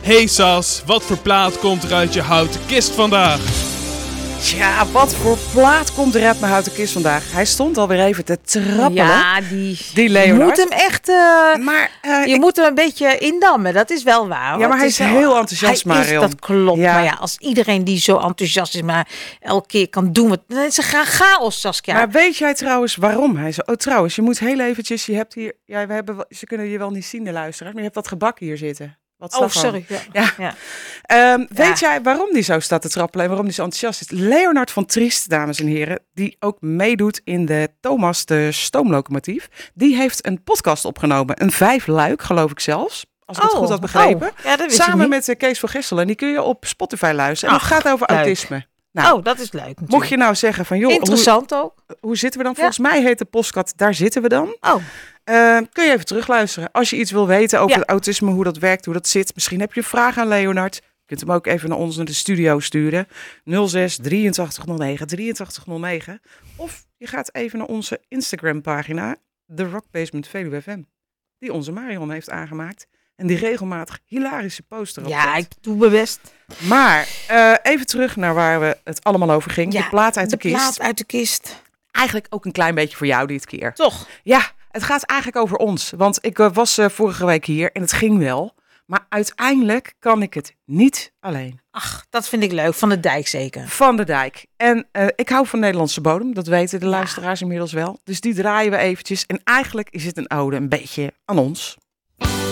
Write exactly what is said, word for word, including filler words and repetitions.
Hey Sas, wat voor plaat komt er uit je houten kist vandaag? Tja, wat voor plaat komt er uit mijn houten kist vandaag? Hij stond alweer even te trappelen. Ja, die, die je moet hem echt... Uh, maar, uh, je ik... moet hem een beetje indammen, dat is wel waar. Ja, maar hij is, is wel... heel enthousiast, hij Marion. Is, dat klopt, ja. maar ja, als iedereen die zo enthousiast is, maar elke keer kan doen wat... Dan is het graag chaos, Saskia. Maar weet jij trouwens waarom hij zo... Oh, trouwens, je moet heel eventjes... Je hebt hier... Ja, we hebben... Ze kunnen je wel niet zien, de luisteraars, maar je hebt dat gebak hier zitten. Wat oh, sorry. Ja. Ja. Ja. Um, ja. Weet jij waarom die zo staat te trappelen en waarom die zo enthousiast is? Leonard van Triest, dames en heren, die ook meedoet in de Thomas de Stoomlocomotief, die heeft een podcast opgenomen. Een vijfluik, geloof ik zelfs. Als ik oh, het goed had begrepen. Oh, ja, dat samen met uh, Kees van Gessel. En die kun je op Spotify luisteren. En Ach, het gaat over leuk. autisme. Nou, oh, dat is leuk natuurlijk. Mocht je nou zeggen van... joh, interessant hoe, ook. Hoe zitten we dan? Volgens ja. mij heet de podcast Daar zitten we dan. Oh. Uh, kun je even terugluisteren. Als je iets wil weten over ja. het autisme, hoe dat werkt, hoe dat zit. Misschien heb je een vraag aan Leonard. Je kunt hem ook even naar ons naar de studio sturen. nul zes drieëntachtig nul negen drieëntachtig nul negen. Of je gaat even naar onze Instagram pagina. The Rock Basement Veluwe F M. Die onze Marion heeft aangemaakt. En die regelmatig hilarische poster op. Ja, ik doe mijn best. Maar uh, even terug naar waar we het allemaal over ging. Ja, de plaat uit de, de kist. De plaat uit de kist. Eigenlijk ook een klein beetje voor jou dit keer. Toch? Ja, het gaat eigenlijk over ons. Want ik uh, was uh, vorige week hier en het ging wel. Maar uiteindelijk kan ik het niet alleen. Ach, dat vind ik leuk. Van de Dijk zeker. Van de Dijk. En uh, ik hou van Nederlandse bodem. Dat weten de ja. luisteraars inmiddels wel. Dus die draaien we eventjes. En eigenlijk is het een ode een beetje aan ons.